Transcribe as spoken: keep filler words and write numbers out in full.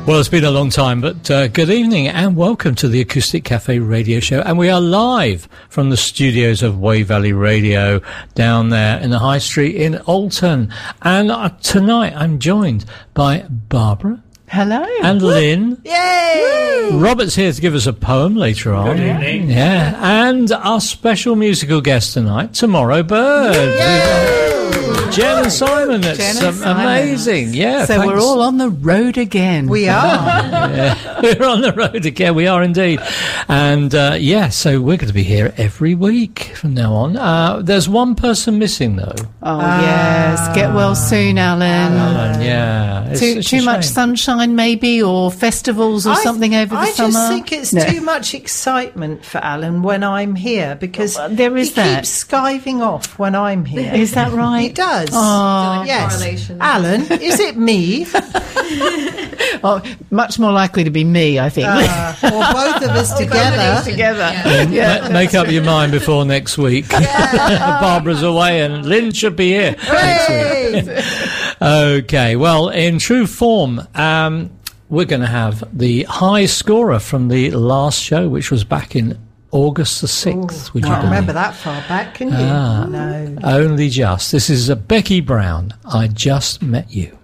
Well, it's been a long time, but uh, good evening and welcome to the Acoustic Cafe radio show. And we are live from the studios of Wey Valley Radio down there in the High Street in Alton. And uh, tonight I'm joined by Barbara. Hello. And Lynn. Yay! Woo! Robert's here to give us a poem later on. Good evening. Yeah. And our special musical guest tonight, Tomorrow Bird. Jen and Simon. It's Jen and um, Simon. amazing. Yeah. So thanks. we're all on the road again. We are. Yeah, we're on the road again. We are indeed. And, uh, yeah, so we're going to be here every week from now on. Uh, there's one person missing, though. Oh, yes. Get well soon, Alan. Alan, yeah. It's, Too, it's a too much shame. sunshine, maybe, or festivals or I- something over the I summer? just think it's No. too much excitement for Alan when I'm here because Well, there is he that. keeps skiving off when I'm here. Is that right? He does. Oh. Yes. Correlation. Alan, is it me? Oh, much more likely to be me, I think. Uh, or both of us together? Together. Yeah. Ma- make up your mind before next week. Barbara's away and Lynn should be here next week. Okay, well, in true form, um, we're going to have the high scorer from the last show, which was back in August the sixth. Would you Can't believe? remember that far back, can you? Ah. No. Only just. This is uh, Becky Brown. I Just Met You.